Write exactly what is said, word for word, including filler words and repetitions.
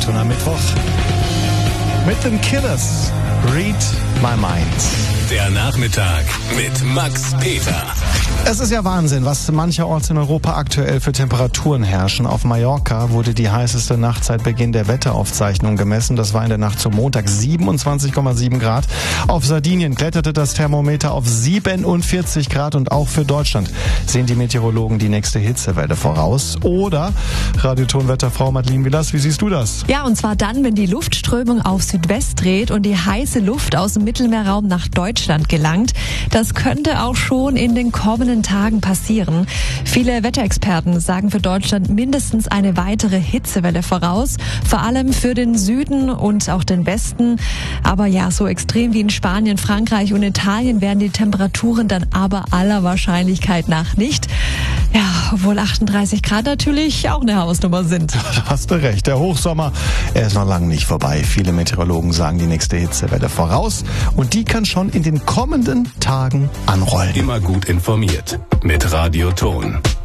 Radioton am Mittwoch mit den Killers. Read My Mind. Der Nachmittag mit Max Peter. Es ist ja Wahnsinn, was mancherorts in Europa aktuell für Temperaturen herrschen. Auf Mallorca wurde die heißeste Nacht seit Beginn der Wetteraufzeichnung gemessen. Das war in der Nacht zum Montag siebenundzwanzig Komma sieben Grad. Auf Sardinien kletterte das Thermometer auf siebenundvierzig Grad und auch für Deutschland sehen die Meteorologen die nächste Hitzewelle voraus. Oder, Radiotonwetterfrau Madeleine Villas, wie siehst du das? Ja, und zwar dann, wenn die Luftströmung auf Südwest dreht und die heiße Luft aus dem Mittelmeerraum nach Deutschland gelangt. Das könnte auch schon in den kommenden Tagen passieren. Viele Wetterexperten sagen für Deutschland mindestens eine weitere Hitzewelle voraus, vor allem für den Süden und auch den Westen. Aber ja, so extrem wie in Spanien, Frankreich und Italien werden die Temperaturen dann aber aller Wahrscheinlichkeit nach nicht. Ja, obwohl achtunddreißig Grad natürlich auch eine Hausnummer sind. Da hast du recht. Der Hochsommer, er ist noch lange nicht vorbei. Viele Meteorologen sagen die nächste Hitzewelle voraus und die kann schon in den kommenden Tagen anrollen. Immer gut informiert mit Radioton.